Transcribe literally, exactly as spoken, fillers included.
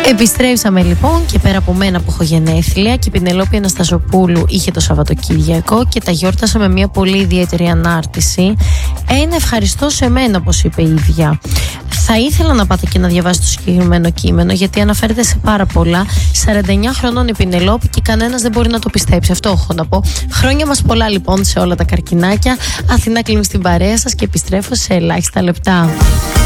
Επιστρέψαμε λοιπόν και πέρα από μένα που έχω γενέθλια και η Πινελόπη Αναστασοπούλου είχε το Σαββατοκύριακο και τα γιόρτασα με μια πολύ ιδιαίτερη ανάρτηση. Ένα ευχαριστώ σε μένα, όπως είπε η ίδια. Θα ήθελα να πάτε και να διαβάσετε το συγκεκριμένο κείμενο, γιατί αναφέρεται σε πάρα πολλά. σαράντα εννιά χρονών η Πινελόπη και κανένας δεν μπορεί να το πιστέψει. Αυτό έχω να πω. Χρόνια μας πολλά λοιπόν σε όλα τα καρκινάκια. Αθηνά κλείνει στην παρέα σας και επιστρέφω σε ελάχιστα λεπτά.